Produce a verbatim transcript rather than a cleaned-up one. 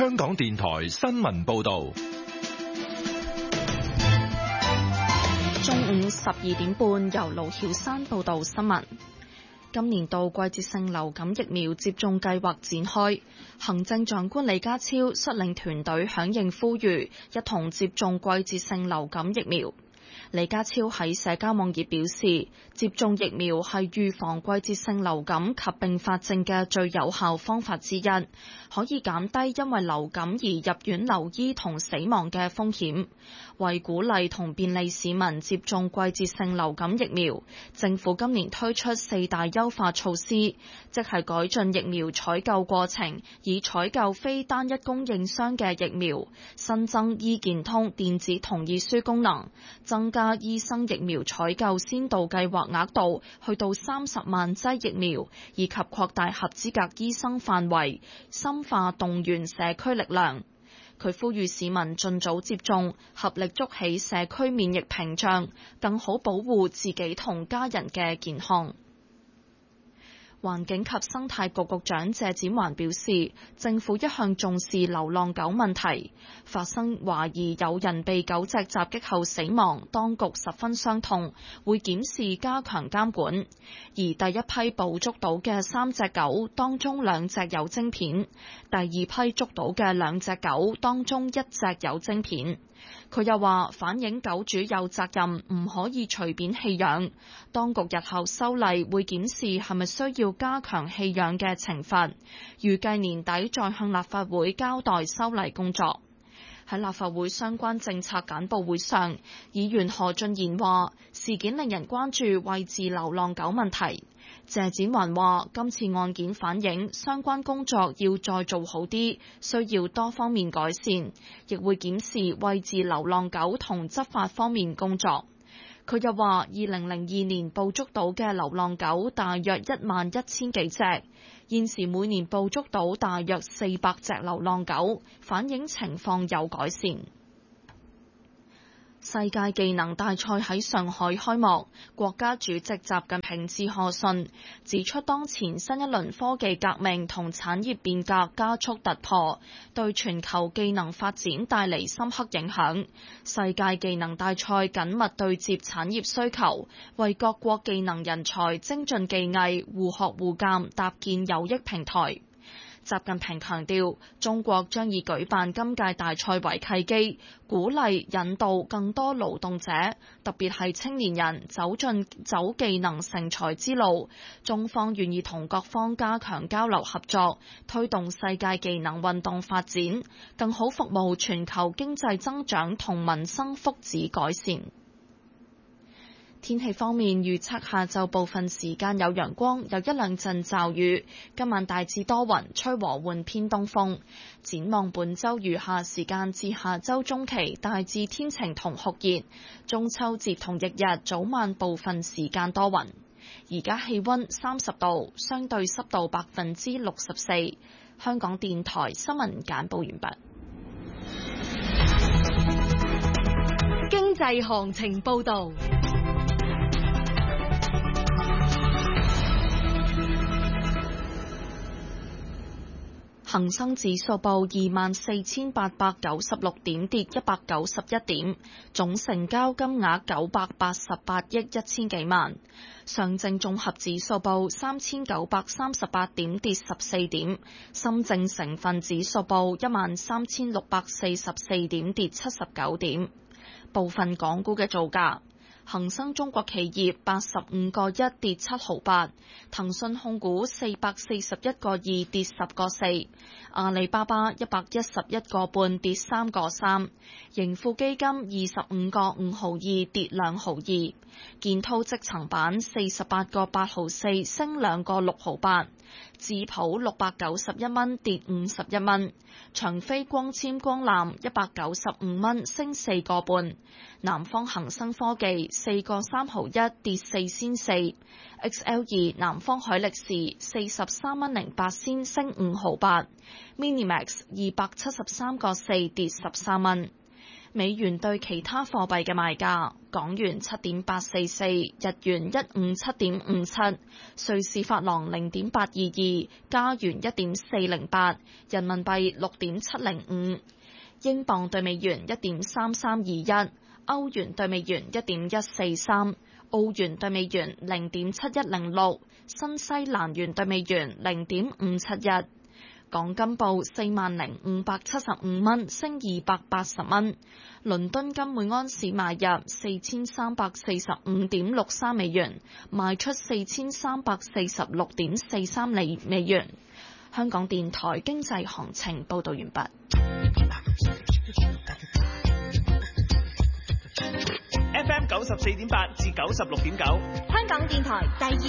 香港電台新聞報道。 中午十二點半，由盧曉山報道新聞。今年度季節性流感疫苗接種計劃展開，行政長官李家超率領團隊響應呼籲，一同接種季節性流感疫苗。李家超喺社交網頁表示，接種疫苗係預防季節性流感及併發症嘅最有效方法之一，可以減低因為流感而入院留醫同死亡嘅風險。為鼓勵同便利市民接種季節性流感疫苗，政府今年推出四大優化措施，即係改進疫苗採購過程，以採購非單一供應商嘅疫苗，新增醫健通電子同意書功能，增加醫生疫苗採購先導計劃額度去到三十萬劑疫苗，以及擴大合資格醫生範圍，深化動員社區力量。佢呼籲市民盡早接種，合力築起社區免疫屏障，更好保護自己同家人嘅健康。環境及生態局局長謝展寰表示，政府一向重視流浪狗問題，發生懷疑有人被狗隻襲擊後死亡，當局十分傷痛，會檢視加強監管。而第一批捕捉到嘅三隻狗當中兩隻有晶片，第二批捉到嘅兩隻狗當中一隻有晶片。佢又話，反映狗主有責任，唔可以隨便棄養。當局日後修例會檢視係咪需要加強棄養嘅懲罰，預計年底再向立法會交代修例工作。喺立法會相關政策簡報會上，議員何俊賢話，事件令人關注餵飼流浪狗問題。謝展寰話，今次案件反映相關工作要再做好啲，需要多方面改善，亦會檢視餵飼流浪狗同執法方面工作。佢又話，二零零二年捕捉到嘅流浪狗大約一萬一千幾隻，現時每年捕捉到大約四百隻流浪狗，反映情況有改善。世界技能大賽喺上海開幕，國家主席習近平致賀信，指出當前新一輪科技革命同產業變革加速突破，對全球技能發展帶嚟深刻影響。世界技能大賽緊密對接產業需求，為各國技能人才精進技藝、互學互鑑搭建有益平台。習近平強調，中國將以舉辦今屆大賽為契機，鼓勵引導更多勞動者，特別係青年人走進走技能成才之路。中方願意同各方加強交流合作，推動世界技能運動發展，更好服務全球經濟增長同民生福祉改善。天氣方面，預測下晝部分時間有陽光，有一兩陣驟雨。今晚大致多雲，吹和緩偏東風。展望本週餘下時間至下週中期，大致天晴同酷熱。中秋節同翌日早晚部分時間多雲。而家氣溫三十度，相對濕度百分之六十四。香港電台新聞簡報完畢。 經濟行情報導。 恒生指數報二萬四千八百九十六點，跌一百九十一點，總成交金額九百八十八億一千幾萬。上證綜合指數報三千九百三十八點，跌十四點。深證成分指數報一萬三千六百四十四點，跌七十九點。部分港股嘅造價。恒生中國企業八十五個一跌七毫八，騰訊控股四百四十一個二跌十個四，阿里巴巴一百一十一個半跌三個三，盈富基金二十五個五毫二跌兩毫二，建滔積層板四十八個八毫四升兩個六毫八，智普六百九十一蚊跌五十一蚊，長飛光纖光纜一百九十五蚊升四個半，南方恒生科技四個三毫一跌四仙四 ，X L 二南方海力士四十三蚊零八仙升五毫八 ，Minimax 二百七十三個四跌十三蚊。美元對其他貨幣嘅賣價： 港元七點八四四，日元一五七點五七，瑞士法郎零點八二二，加元一點四零八，人民幣六點七零五，英鎊對美元一點三三二一，歐元對美元一點一四三，澳元對美元零點七一零六，新西蘭元對美元零點五七一。港金報四萬零五百七十五蚊，升二百八十蚊。倫敦金每安士買入四千三百四十五點六三美元，賣出四千三百四十六點四三美元。香港電台經濟行情報道完畢。 F M 九十四點八至九十六點九， 香港電台第二